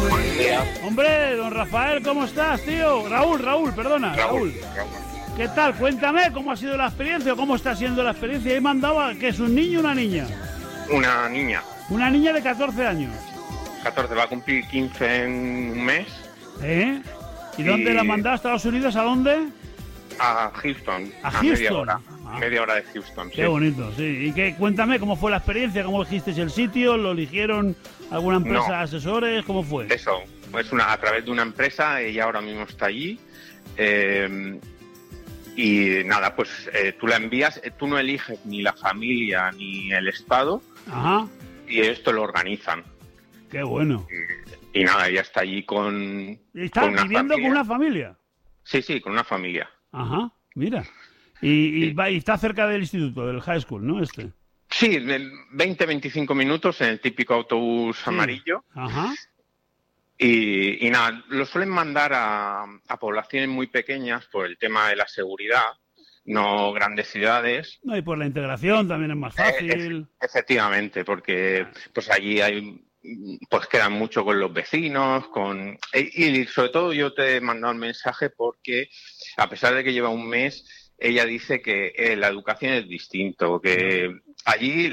Buenos días. Hombre, don Rafael, ¿cómo estás, tío? Raúl, perdona. Raúl. ¿Qué tal? Cuéntame cómo ha sido la experiencia o cómo está siendo la experiencia. Ahí mandaba que es un niño o una niña. Una niña. Una niña de 14 años. 14, va a cumplir 15 en un mes. ¿Eh? ¿Y dónde la mandaba? ¿A Estados Unidos? ¿A dónde? A Houston. ¿A Houston? Media hora. Ah. Media hora de Houston, Qué bonito, sí. ¿Y qué? Cuéntame cómo fue la experiencia, cómo elegisteis el sitio, lo eligieron alguna empresa de asesores, ¿cómo fue? Eso, pues a través de una empresa, ella ahora mismo está allí. Y nada, pues tú la envías, tú no eliges ni la familia ni el estado. Ajá. Y esto lo organizan. Qué bueno. Y nada, ella está allí con. ¿Y está viviendo con una familia? Sí, con una familia. Ajá, mira. Y está cerca del instituto, del high school, ¿no? Sí, 20-25 minutos en el típico autobús amarillo. Ajá. Y nada, lo suelen mandar a poblaciones muy pequeñas por el tema de la seguridad, no grandes ciudades. No, y por la integración también es más fácil. Efectivamente, porque pues allí pues quedan mucho con los vecinos, y sobre todo yo te he mandado el mensaje porque a pesar de que lleva un mes, ella dice que la educación es distinto, que allí